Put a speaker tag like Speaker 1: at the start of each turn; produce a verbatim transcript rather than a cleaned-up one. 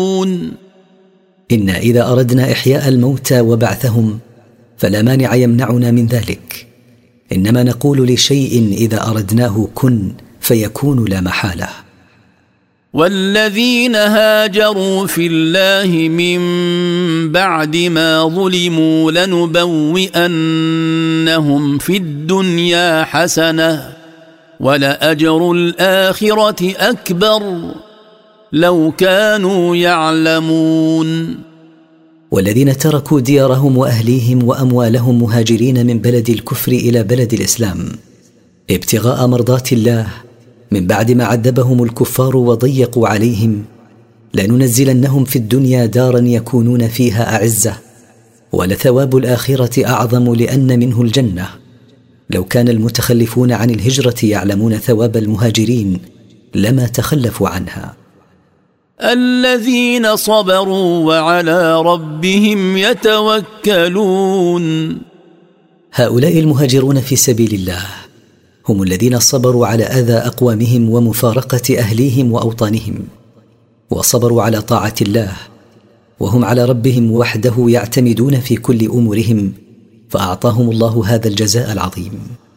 Speaker 1: إن إذا أردنا إحياء الموتى وبعثهم فلا مانع يمنعنا من ذلك، إنما نقول لشيء إذا أردناه كن فيكون لا محالة.
Speaker 2: والذين هاجروا في الله من بعد ما ظلموا لنبوئنهم في الدنيا حسنة ولأجر الآخرة أكبر لو كانوا يعلمون.
Speaker 1: والذين تركوا ديارهم وأهليهم وأموالهم مهاجرين من بلد الكفر إلى بلد الإسلام ابتغاء مرضات الله من بعد ما عذبهم الكفار وضيقوا عليهم، لننزلنهم في الدنيا دارا يكونون فيها أعزة، ولثواب الآخرة أعظم لأن منه الجنة. لو كان المتخلفون عن الهجرة يعلمون ثواب المهاجرين لما تخلفوا عنها.
Speaker 2: الذين صبروا وعلى ربهم يتوكلون.
Speaker 1: هؤلاء المهاجرون في سبيل الله هم الذين صبروا على أذى أقوامهم ومفارقة أهليهم وأوطانهم، وصبروا على طاعة الله، وهم على ربهم وحده يعتمدون في كل أمورهم، فأعطاهم الله هذا الجزاء العظيم.